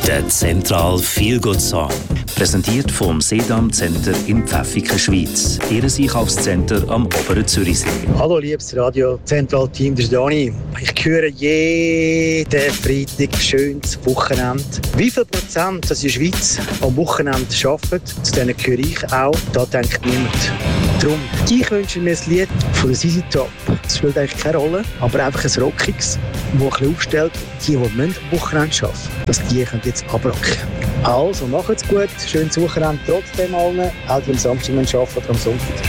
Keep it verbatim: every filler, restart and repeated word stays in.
Der Zentral Feel Good Song. Präsentiert vom Sedam Center in Pfäffiken, Schweiz. Ihr Einkaufscenter am Oberen Zürichsee. Hallo liebes Radio Zentral Team, das ist Dani. Ich höre jeden Freitag schönes Wochenende. Wie viel Prozent das in der Schweiz am Wochenende arbeiten, zu denen gehöre ich auch, da denkt niemand. Darum, ich wünsche mir ein Lied von der Z Z Top. Das spielt eigentlich keine Rolle, aber einfach ein Rockiges, das ein bisschen aufstellt, die, die am Wochenende arbeiten, dass die können jetzt abrocken. Also, macht's gut, schönes Wochenende trotzdem allen, auch am Samstag arbeiten oder am Sonntag.